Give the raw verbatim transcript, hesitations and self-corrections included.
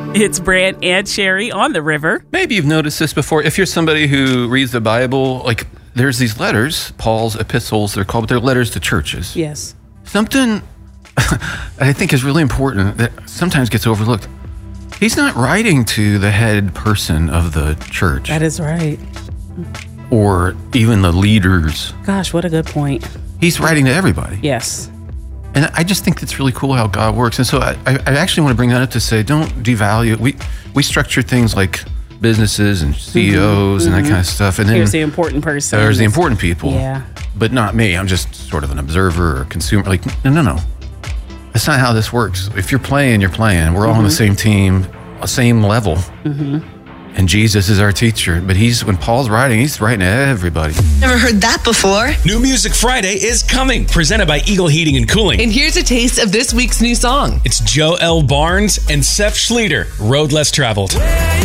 It's Brant and Sherry on the river. Maybe you've noticed this before. If you're somebody who reads the Bible, like there's these letters, Paul's epistles, they're called, but they're letters to churches. Yes. Something I think is really important that sometimes gets overlooked. He's not writing to the head person of the church. That is right. Or even the leaders. Gosh, what a good point. He's writing to everybody. Yes. And I just think it's really cool how God works. And so I, I actually want to bring that up to say, don't devalue. We we structure things like businesses and C E Os mm-hmm. and that kind of stuff. And then here's the important person. There's the important people. Yeah. But not me. I'm just sort of an observer or consumer. Like, no, no, no. That's not how this works. If you're playing, you're playing. We're all mm-hmm. on the same team, same level. Mm-hmm. And Jesus is our teacher. But he's when Paul's writing, he's writing to everybody. Never heard that before. New Music Friday is coming, presented by Eagle Heating and Cooling. And here's a taste of this week's new song. It's Joe L. Barnes and Seth Schleter, Road Less Traveled.